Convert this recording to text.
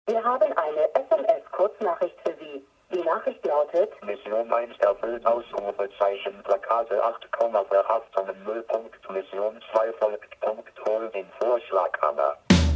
Wir haben eine SMS-Kurznachricht für Sie. Die Nachricht lautet: Mission 1 erfüllt, Ausrufezeichen, Plakate 8, verhaften, Nullpunkt, Mission 2 folgt, Punkt, hol den Vorschlaghammer.